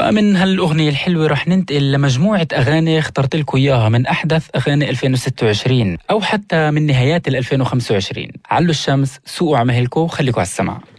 ومن هالأغنية الحلوة رح ننتقل لمجموعة أغاني اخترت لكم إياها من أحدث أغاني 2026 أو حتى من نهايات 2025. علوا الشمس، سوقوا عمهلكم، خليكم على السمع.